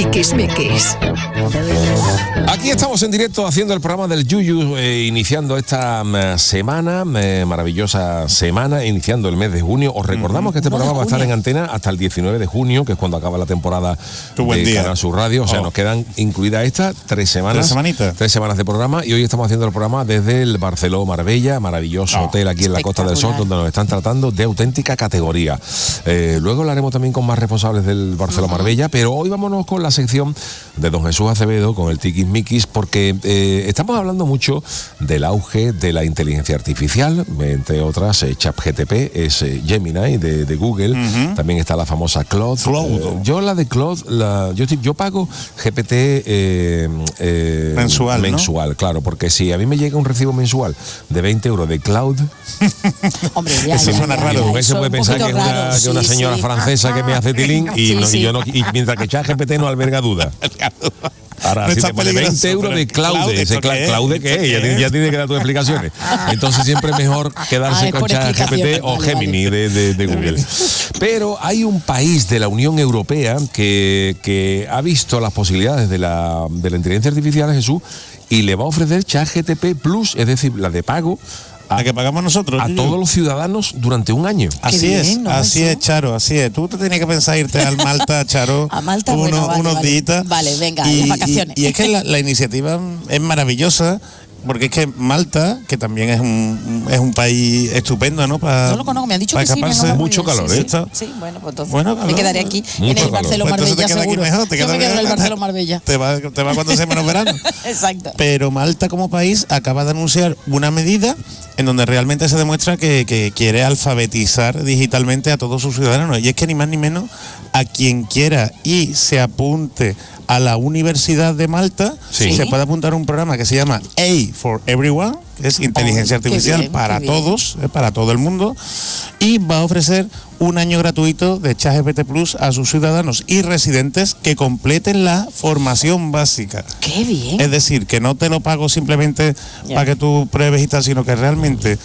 Tiquismiquis. Aquí estamos en directo haciendo el programa del Yuyu, iniciando esta semana, maravillosa semana, iniciando el mes de junio. Os recordamos que este programa va a estar en antena hasta el 19 de junio, que es cuando acaba la temporada de Canal Sur Radio. O sea, nos quedan incluidas estas 3 semanas. 3 semanas de programa, y hoy estamos haciendo el programa desde el Barceló Marbella, maravilloso hotel aquí en la Costa del Sol, donde nos están tratando de auténtica categoría. Luego hablaremos también con más responsables del Barceló Marbella, pero hoy vámonos con la sección de don Jesús Acevedo, con el Tiquismiquis, porque estamos hablando mucho del auge de la inteligencia artificial, entre otras ChatGPT, es Gemini de Google, también está la famosa Claude. Yo la de Claude, yo pago GPT mensual, ¿no? Claro, porque si a mí me llega un recibo mensual de 20 euros de Claude, hombre, ya, eso suena raro. Se puede pensar que es una señora francesa que me hace tilín y mientras que ChatGPT no alberga duda. Ahora, si te pone 20 euros de Claude, ese Claude, ¿qué es? Ya tiene que dar tus explicaciones. Entonces siempre es mejor quedarse con ChatGPT o Gemini de Google. Pero hay un país de la Unión Europea que ha visto las posibilidades de la inteligencia artificial, Jesús, y le va a ofrecer ChatGPT Plus, es decir, la de pago, la que pagamos nosotros a todos los ciudadanos durante un año. Así es, ¿no? Así es, Charo, así es. Tú te tenías que pensar irte al Malta, Charo, a Malta, unos días. Vale, venga, las vacaciones. Y es que la iniciativa es maravillosa, porque es que Malta, que también es un país estupendo, ¿no? No lo conozco, me han dicho que sí. Mucho calor, ¿eh? Sí, bueno, pues entonces me quedaré aquí en el Barceló Marbella, seguro. Yo me quedo en el Barceló Marbella. Te va cuando sea menos verano. Exacto. Pero Malta como país acaba de anunciar una medida en donde realmente se demuestra que quiere alfabetizar digitalmente a todos sus ciudadanos. Y es que ni más ni menos a quien quiera y se apunte a la Universidad de Malta, se puede apuntar a un programa que se llama AI for Everyone, que es inteligencia artificial para todos, para todo el mundo, y va a ofrecer un año gratuito de ChatGPT Plus a sus ciudadanos y residentes que completen la formación básica. ¡Qué bien! Es decir, que no te lo pago simplemente para que tú pruebes y tal, sino que realmente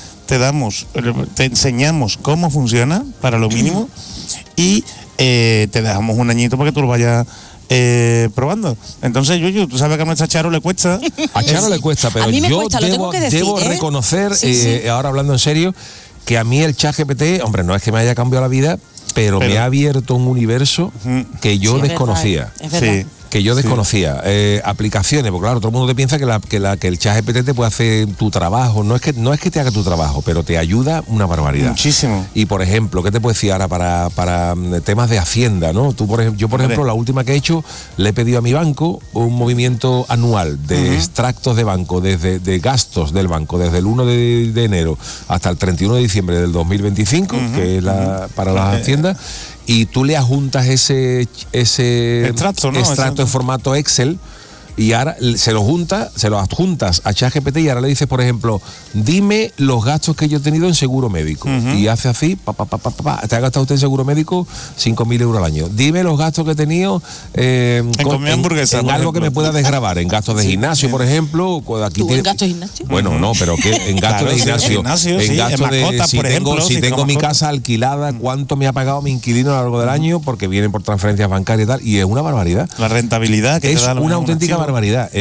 te enseñamos cómo funciona para lo mínimo y te dejamos un añito para que tú lo vayas probando. Entonces, Yuyu, tú sabes que a nuestra Charo le cuesta. A Charo le cuesta, pero yo debo reconocer, ahora hablando en serio, que a mí el ChatGPT, hombre, no es que me haya cambiado la vida, pero me ha abierto un universo que yo desconocía. Es verdad. Que yo desconocía. Aplicaciones, porque claro, todo el mundo te piensa que el ChatGPT te puede hacer tu trabajo. No es que te haga tu trabajo, pero te ayuda una barbaridad. Muchísimo. Y por ejemplo, ¿qué te puedo decir ahora para temas de Hacienda, ¿no? Yo, por ejemplo, la última que he hecho, le he pedido a mi banco un movimiento anual de extractos de banco, de gastos del banco, desde el 1 de enero hasta el 31 de diciembre del 2025, que es para las Haciendas. Y tú le adjuntas ese extracto en formato Excel, y ahora se lo adjuntas a ChatGPT, y ahora le dices, por ejemplo, dime los gastos que yo he tenido en seguro médico. Y hace así, te ha gastado usted en seguro médico 5.000 euros al año. Dime los gastos que he tenido en hamburguesa, en algo que me pueda desgravar, en gastos de gimnasio, por ejemplo. Aquí ¿En gastos de gimnasio? Bueno, no, pero en gastos de gimnasio. En gastos de si tengo mi casa alquilada, cuánto me ha pagado mi inquilino a lo largo del año, porque vienen por transferencias bancarias y tal, y es una barbaridad. La rentabilidad que es te da una auténtica barbaridad.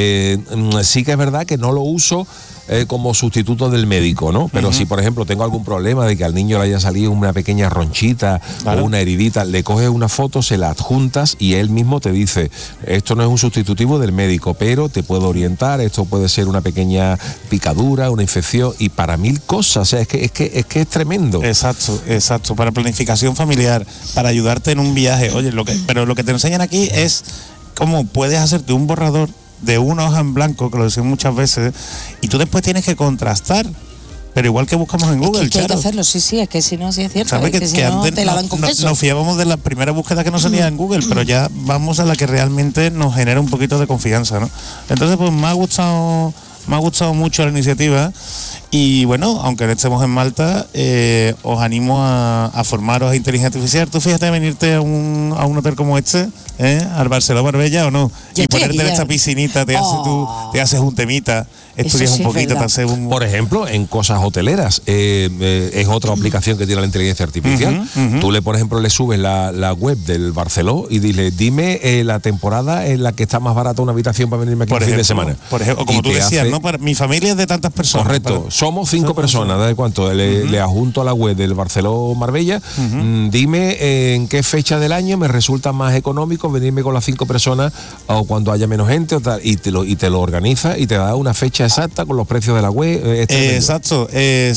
Sí que es verdad que no lo uso como sustituto del médico, ¿no? Pero si, por ejemplo, tengo algún problema de que al niño le haya salido una pequeña ronchita o una heridita, le coges una foto, se la adjuntas y él mismo te dice, esto no es un sustitutivo del médico, pero te puedo orientar, esto puede ser una pequeña picadura, una infección, y para 1000 cosas. O sea, es que es tremendo. Exacto. Para planificación familiar, para ayudarte en un viaje. Oye, pero lo que te enseñan aquí es cómo puedes hacerte un borrador de una hoja en blanco, que lo decimos muchas veces, y tú después tienes que contrastar, pero igual que buscamos en Google, es que hay que hacerlo, es que si no, sí es cierto. ¿Sabes que si no, antes te la dan con queso? Nos fiábamos de la primera búsqueda que nos salía en Google, pero ya vamos a la que realmente nos genera un poquito de confianza, ¿no? Entonces, pues me ha gustado mucho la iniciativa, y bueno, aunque no estemos en Malta, os animo a formaros a inteligencia artificial. Tú fíjate, venirte a un hotel como este, al Barceló Marbella o no. Y ponerte en esta piscinita, te haces un temita, estudias un poquito, te haces un... Por ejemplo, en cosas hoteleras, es otra aplicación que tiene la inteligencia artificial. Tú por ejemplo, le subes la web del Barceló y dime la temporada en la que está más barata una habitación para venirme aquí un fin de semana. Por ejemplo, como tú decías, ¿no? Mi familia es de tantas personas. Correcto, somos 5 personas, ¿de cuánto? Le adjunto a la web del Barceló Marbella, dime en qué fecha del año me resulta más económico venirme con las 5 personas o cuando haya menos gente o tal, y te lo organiza y te da una fecha exacta con los precios de la web. Exacto.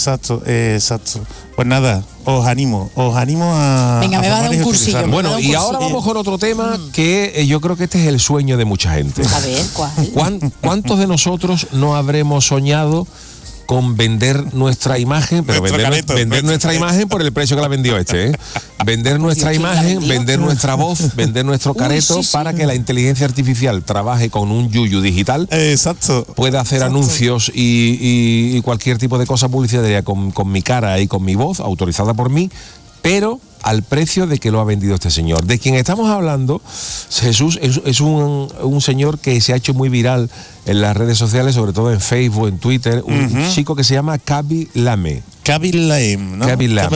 Pues nada, os animo a... Venga, me va a dar un cursillo. Bueno, y ahora vamos con otro tema que yo creo que este es el sueño de mucha gente. A ver, ¿cuál? ¿Cuántos de nosotros no habremos soñado con vender nuestra imagen, pero vender nuestra imagen por el precio que la vendió vender nuestra imagen, vender nuestra voz, vender nuestro careto para que la inteligencia artificial trabaje con un yuyu digital, pueda hacer anuncios y cualquier tipo de cosa publicitaria con mi cara y con mi voz, autorizada por mí, pero al precio de que lo ha vendido este señor. De quien estamos hablando, Jesús, es un señor que se ha hecho muy viral en las redes sociales, sobre todo en Facebook, en Twitter, un chico que se llama Khaby Lame. Khaby Lame, ¿no? Khaby Lame.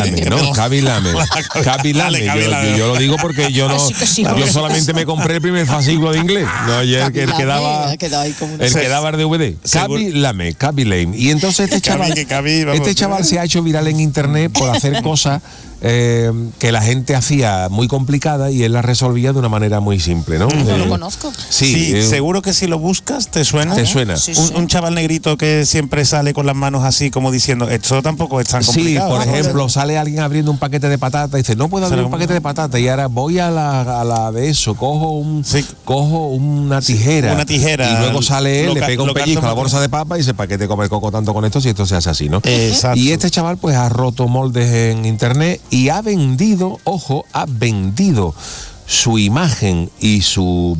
Yo lo digo porque yo solamente me compré el primer fascículo de inglés. No, y el que daba el DVD. Khaby Lame. Y entonces este chaval se ha hecho viral en internet por hacer cosas que la gente hacía muy complicada y él la resolvía de una manera muy simple, ¿no? No lo conozco. Sí, seguro que si lo buscas te suena. Te suena. Un chaval negrito que siempre sale con las manos así como diciendo, esto tampoco es tan complicado. Sí, por ejemplo, sale alguien abriendo un paquete de patatas y dice, no puedo abrir un paquete de patatas, y ahora voy a la de eso, cojo una tijera. Y luego sale él, le pega un pellizco a la bolsa de papa y dice, ¿para qué te comer coco tanto con esto si esto se hace así, ¿no? Exacto. Y este chaval pues ha roto moldes en internet y ha vendido su imagen y su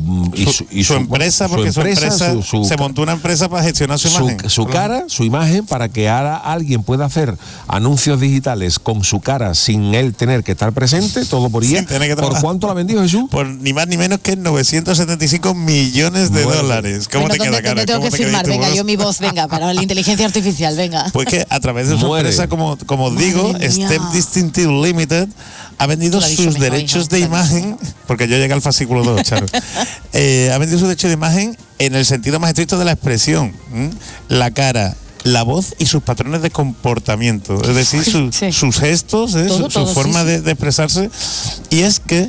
empresa, porque su empresa se montó una empresa para gestionar su imagen. Su cara, su imagen, para que ahora alguien pueda hacer anuncios digitales con su cara sin él tener que estar presente, todo por IA. ¿Por cuánto la ha vendido, Jesús? Por ni más ni menos que 975 millones de dólares. ¿Cómo te queda, cara? Tengo que firmar, venga, yo mi voz, venga, para la inteligencia artificial, venga. Pues que a través de su empresa, como os digo, Step Distinctive Limited ha vendido sus derechos de imagen, porque yo llegué al fascículo 2, Charo. Ha vendido sus derechos de imagen en el sentido más estricto de la expresión. La cara, la voz y sus patrones de comportamiento. Es decir, sus gestos, su forma de expresarse. Y es que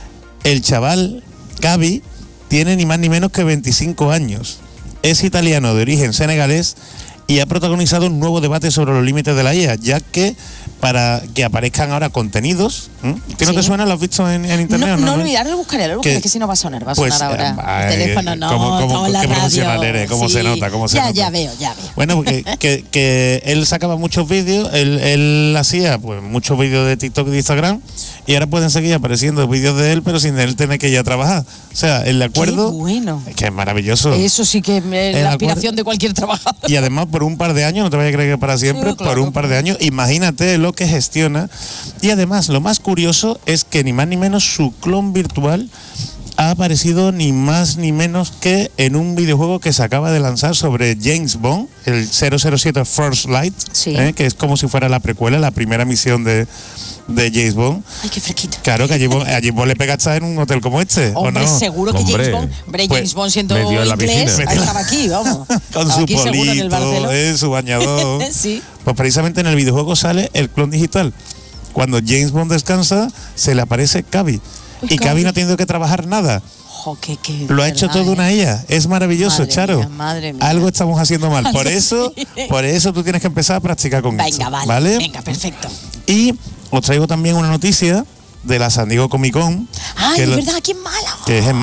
el chaval, Khaby, tiene ni más ni menos que 25 años. Es italiano de origen senegalés y ha protagonizado un nuevo debate sobre los límites de la IA, ya que para que aparezcan ahora contenidos. ¿Qué no te suena? ¿Lo has visto en internet? No, ahora lo buscaré, que si no va a sonar, ahora. El teléfono no, qué profesional eres, cómo se nota, Ya veo. Bueno, que él sacaba muchos vídeos, él hacía pues muchos vídeos de TikTok y de Instagram, y ahora pueden seguir apareciendo vídeos de él, pero sin él tener que ir a trabajar. O sea, el acuerdo... Qué bueno. Es que es maravilloso. Eso sí que es la aspiración de cualquier trabajador. Y además, por un par de años, no te vayas a creer que para siempre, por un par de años, imagínate lo que gestiona. Y además, lo más curioso es que ni más ni menos su clon virtual ha aparecido ni más ni menos que en un videojuego que se acaba de lanzar sobre James Bond, el 007 First Light, que es como si fuera la precuela, la primera misión de James Bond. Ay, qué fresquito. Claro que a James Bond le pega estar en un hotel como este. Hombre, ¿o no? seguro que James Bond siendo inglés, estaba aquí, vamos. Con su polito, su bañador. Sí. Pues precisamente en el videojuego sale el clon digital. Cuando James Bond descansa, se le aparece Khaby. Y Khaby no ha tenido que trabajar nada. Lo ha hecho todo una IA. Es maravilloso, madre Charo. Madre mía. Algo estamos haciendo mal. Por eso tú tienes que empezar a practicar con esto. ¿Vale? Venga, perfecto. Y os traigo también una noticia de la San Diego Comic Con. Ay, es verdad, aquí en Málaga. Que es en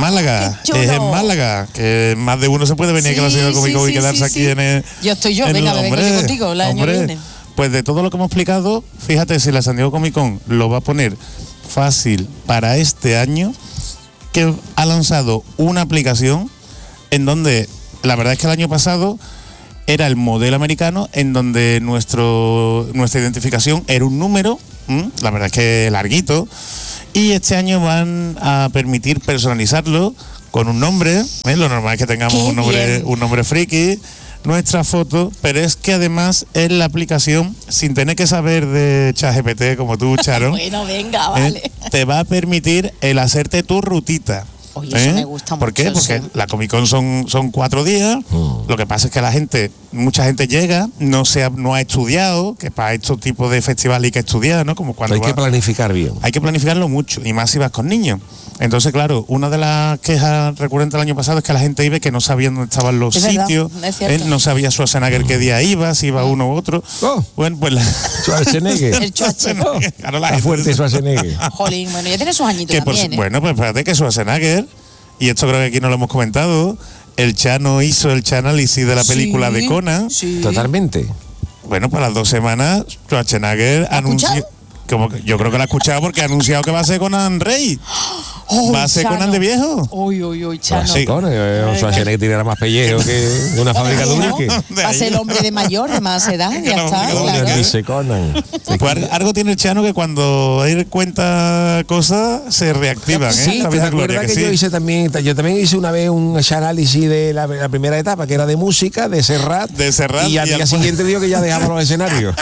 Málaga. Que más de uno se puede venir aquí a la San Diego Comic Con y quedarse aquí en el... Venga, me vengo yo contigo el año que viene. Pues de todo lo que hemos explicado, fíjate, si la San Diego Comic Con lo va a poner fácil para este año, que ha lanzado una aplicación en donde, la verdad es que el año pasado era el modelo americano, en donde nuestra identificación era un número, la verdad es que larguito, Y este año van a permitir personalizarlo con un nombre, lo normal es que tengamos un nombre friki, nuestra foto, pero es que además en la aplicación, sin tener que saber de ChatGPT como tú, Charo, bueno, venga, vale. Te va a permitir el hacerte tu rutita. Oye, eso me gusta mucho. ¿Por qué? Porque la Comic Con son 4 días. Lo que pasa es que mucha gente llega, no ha estudiado, que para estos tipos de festivales hay que estudiar, ¿no? Como cuando hay que planificar bien. Hay que planificarlo mucho, y más si vas con niños. Entonces, claro, una de las quejas recurrentes del año pasado es que la gente iba que no sabía dónde estaban los sitios, no sabía Schwarzenegger qué día iba, si iba uno u otro. Bueno, pues Schwarzenegger. El Schwarzenegger. Claro, la fuerte Schwarzenegger. Jolín, bueno, ya tiene sus añitos también, Bueno, pues espérate que Schwarzenegger, y esto creo que aquí no lo hemos comentado, el Chano hizo el análisis de la película de Conan. Sí. Totalmente. Bueno, pues las 2 semanas Schwarzenegger anunció... Yo creo que lo ha escuchado porque ha anunciado que va a ser Conan Rey. Va a ser Conan de viejo. Uy, Chano. Sí, Schwarzenegger tiene más pellejo que una fábrica de brique. Va a ser el hombre de mayor, de más edad, ya está. Dice Conan. Pues algo tiene el Chano que cuando él cuenta cosas se reactivan. Sí, ¿te acuerdas que yo también hice una vez un análisis de la primera etapa, que era de música, de Serrat. Y al día siguiente digo que ya dejamos los escenarios.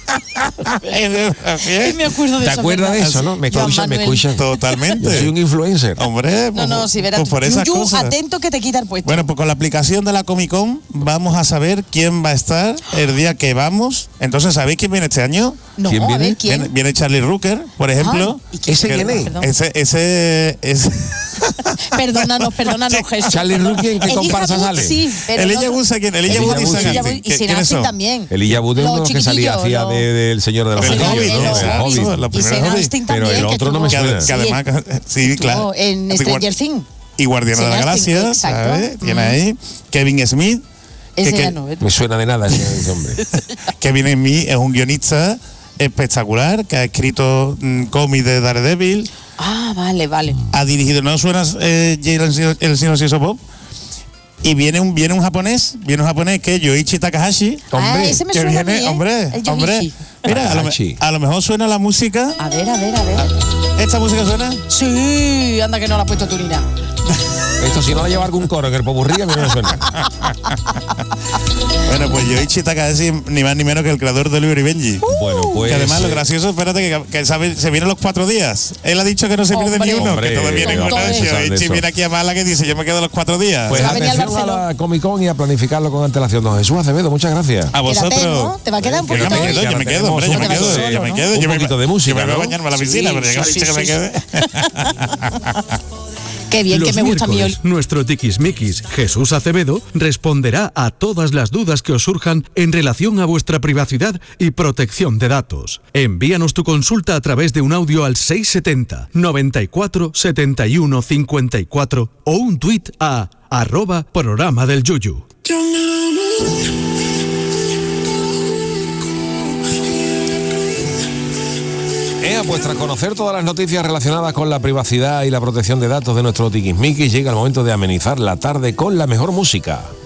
Me acuerdo de ¿Te acuerdas de eso, no? Me escuchan. Totalmente. Yo soy un influencer. Hombre, si verás, por esas cosas. Atento que te quita el puesto. Bueno, pues con la aplicación de la Comic Con vamos a saber quién va a estar el día que vamos. Entonces, ¿sabéis quién viene este año? No, ¿Quién viene? Viene Charlie Rooker, por ejemplo. ¿Ese quién es? Ese Perdónanos, Jesús. Charlie Rooker, ¿en qué comparsa sale? Sí, pero Elijah Wood, ¿quién? Elijah Wood y Senasti también. Elijah Wood es uno que salía, hacía del Señor de los Hobbit. Y Senasti también. Pero el otro no me suena. Que además, sí, claro. En Stranger Things. Y Guardiana de la Galaxia, ¿sabes? Tiene ahí Kevin Smith. Me suena de nada ese hombre. Kevin Smith es un guionista espectacular que ha escrito cómics de Daredevil. Vale. Ha dirigido, ¿no suena el silencioso Bob? Y viene un japonés que es Yoichi Takahashi. Hombre, ese me suena viene, hombre. Mira, a lo mejor suena la música. A ver. ¿Esta música suena? Sí, anda que no la ha puesto tú ni nada. Esto si no la lleva algún coro en el popurrí, a mí no me suena. Bueno, pues Yoichi Takahashi, ni más ni menos que el creador de Oliver y Benji. Bueno, pues... Que además lo gracioso, espérate, que se vienen los 4 días. Él ha dicho que no se pierde ni uno, que todo viene con Yoichi viene aquí a Málaga que dice, yo me quedo los 4 días. Pues atención a la Comic Con y a planificarlo con antelación. Don Jesús Acevedo, muchas gracias. A vosotros. Quédate, ¿no? ¿Te va a quedar un poquito? Yo me quedo, hombre, yo me quedo. Un poquito de música, yo me voy a bañarme a la piscina, pero ya he dicho que me quede. Qué bien, que me gusta a mí hoy. Nuestro tiquismiquis, Jesús Acevedo, responderá a todas las dudas que os surjan en relación a vuestra privacidad y protección de datos. Envíanos tu consulta a través de un audio al 670 94 71 54 o un tuit a @programa del Yuyu. Pues tras conocer todas las noticias relacionadas con la privacidad y la protección de datos de nuestro tiquismiquis, llega el momento de amenizar la tarde con la mejor música.